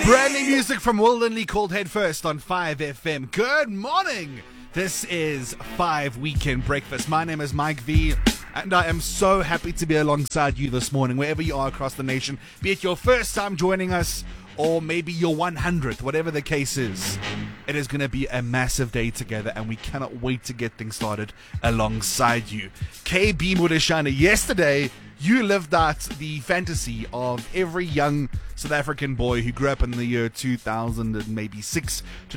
Brand new music from Will Lindley called Head First on 5FM. Good morning. This is 5 Weekend Breakfast. My name is Mike V, and I am so happy to be alongside you this morning, wherever you are across the nation, be it your first time joining us or maybe your 100th, whatever the case is. It is going to be a massive day together, and we cannot wait to get things started alongside you. KB Mudeshana, yesterday you lived out the fantasy of every young South African boy who grew up in the year 2000 and maybe 6 to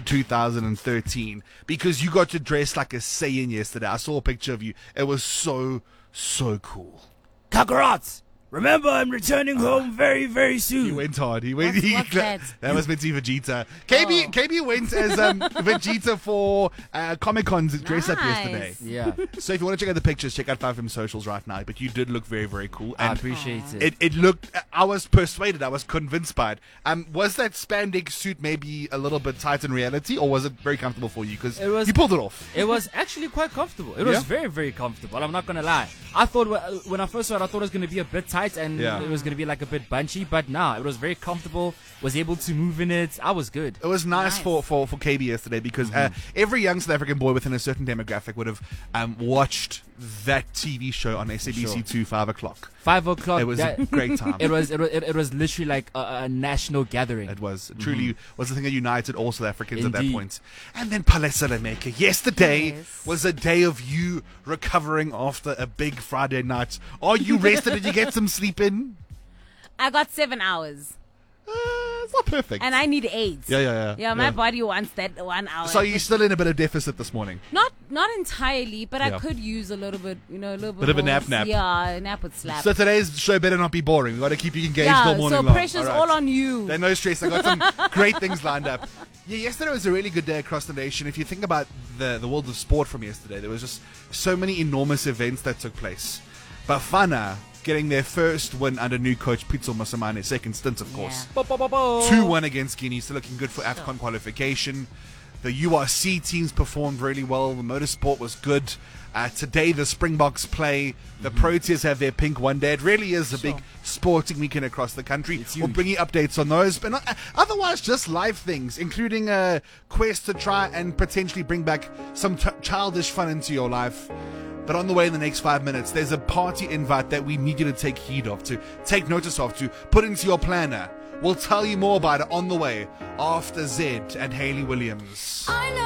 2013, because you got to dress like a Saiyan yesterday. I saw a picture of you. It was so cool. Kakarot! Remember, I'm returning home very, very soon. He went hard. He went. What's that? That was meant to be Vegeta. KB went as Vegeta for Comic-Con's dress up yesterday. Yeah, So if you want to check out the pictures, check out 5M socials right now. But you did look very, very cool. I And appreciate it. it looked. I was persuaded. I was convinced by it. Was that spandex suit maybe a little bit tight in reality, or was it very comfortable for you? Because It was- you pulled it off. It was actually quite comfortable. It Yeah? was very, very comfortable. I'm not going to lie. I thought when I first saw it, I thought it was going to be a bit tight and Yeah. it was going to be like a bit bunchy. But nah, it was very comfortable. Was able to move in it. I was good. It was nice, Nice. for KB yesterday, because every young South African boy within a certain demographic would have watched that TV show on SABC2 5 o'clock. 5 o'clock. It was a great time. It was literally like a national gathering. It was truly was the thing that united all South Africans at that Indeed. point. And then Palesa Lemeke. Yesterday Yes. was a day of you recovering after a big Friday night. Are you rested? Did you get some sleep in? I got 7 hours, It's not perfect. and I need 8. Yeah, my body wants that 1 hour. So you're still in a bit of deficit this morning. not entirely, but Yeah. I could use a little bit, a little bit Bit of a more. nap. Yeah, a nap would slap. So today's show better not be boring. We've got to keep you engaged all yeah, morning so long. pressure's right. all on you. Then no stress. I got some great things lined up. Yeah, yesterday was a really good day across the nation. If you think about the world of sport from yesterday, there was just so many enormous events that took place. Bafana getting their first win under new coach Pitso Mosimane, second stint, of course. Yeah. 2-1 against Guinea, still looking good for AFCON qualification. The URC teams performed really well. The motorsport was good. Today, the Springboks play. The Proteas have their pink one day. It really is a big sporting weekend across the country. It's We'll huge. bring you updates on those. But otherwise, just live things, including a quest to try and potentially bring back some childish fun into your life. But on the way in the next 5 minutes, there's a party invite that we need you to take heed of, to take notice of, to put into your planner. We'll tell you more about it on the way after Zed and Hayley Williams.